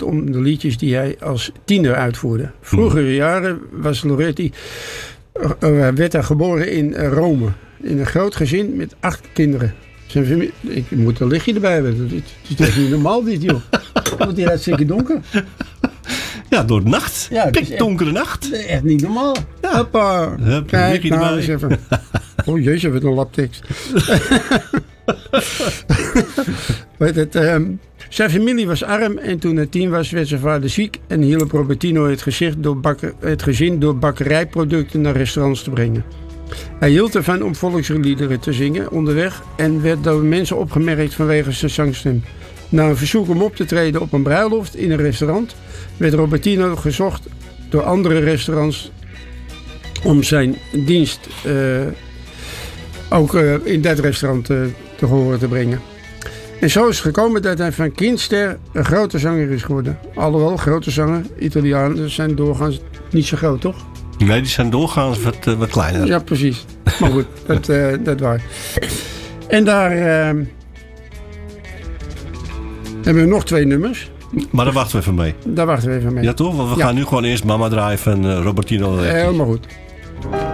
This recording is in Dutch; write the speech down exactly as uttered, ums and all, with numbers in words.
om de liedjes die hij als tiener uitvoerde. Vroegere jaren was Loretti, uh, werd hij geboren in uh, Rome. In een groot gezin met acht kinderen. Zijn familie, ik moet een lichtje erbij hebben. Dit is echt niet normaal dit, joh. Want die had zeker donker. Ja, door de nacht. Ja, Pikdonkere nacht. Echt niet normaal. Ja. Hoppa. Hup, Kijk, nou erbij. eens even. Oh jezus, wat een labtekst. Weet het, um, zijn familie was arm en toen hij tien was werd zijn vader ziek en hielp Robertino het, gezicht door bakker, het gezin door bakkerijproducten naar restaurants te brengen. Hij hield ervan om volksliederen te zingen onderweg en werd door mensen opgemerkt vanwege zijn zangstem. Na een verzoek om op te treden op een bruiloft in een restaurant werd Robertino gezocht door andere restaurants om zijn dienst uh, ook uh, in dat restaurant uh, te horen te brengen. En zo is het gekomen dat hij van kindster een grote zanger is geworden. Alhoewel, grote zanger, Italianen zijn doorgaans niet zo groot, toch? Nee, die zijn doorgaans wat, uh, wat kleiner. Ja, precies. Maar goed, dat, uh, dat waar. En daar uh, hebben we nog twee nummers. Maar daar wachten we even mee. Daar wachten we even mee. Ja toch? Want we ja. gaan nu gewoon eerst Mama draaien van uh, Robertino. Helemaal goed.